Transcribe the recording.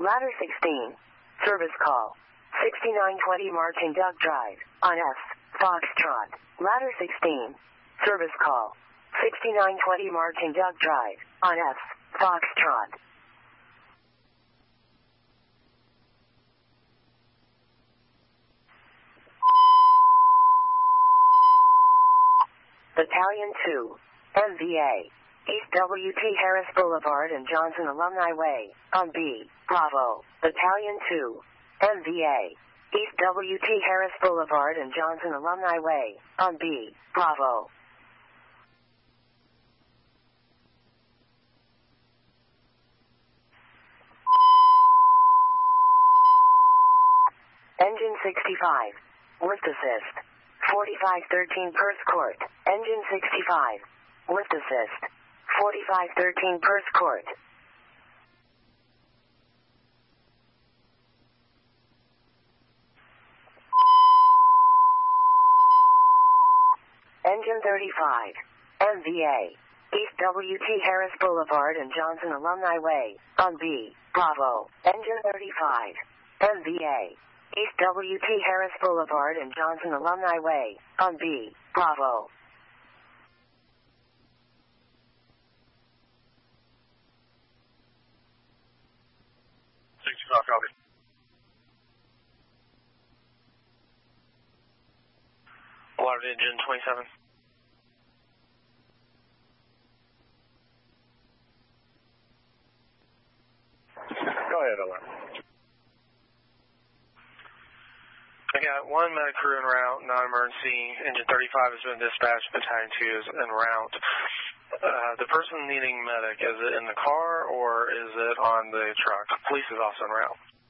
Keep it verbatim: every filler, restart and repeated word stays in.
Ladder sixteen. Service call. sixty-nine twenty Marching Duck Drive, on F, Foxtrot. Ladder sixteen. Service call. sixty-nine twenty Marching Duck Drive, on F, Foxtrot. Battalion two. M V A. East W T Harris Boulevard and Johnson Alumni Way, on B, Bravo. Battalion two. M V A. East W T Harris Boulevard and Johnson Alumni Way, on B, Bravo. Engine sixty-five. Lift assist. forty-five thirteen Perth Court. Engine sixty-five. Lift assist. forty-five thirteen Perth Court. Engine thirty-five. M V A. East W T Harris Boulevard and Johnson Alumni Way, on B, Bravo. Engine thirty-five. M V A. East W T Harris Boulevard and Johnson Alumni Way, on B, Bravo. sixty-five, copy. Water engine twenty-seven. Go ahead, Owen. I got one medic crew en route, non-emergency. Engine thirty-five has been dispatched. Battalion two is en route. Uh, the person needing medic, is it in the car or is it on the truck? Police is also en route.